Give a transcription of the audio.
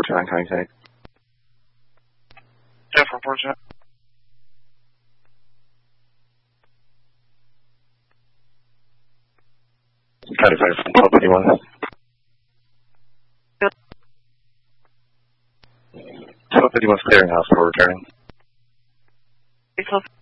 429, can you take? Yeah, 449. Copy, 1251. 1251's clearinghouse for returning.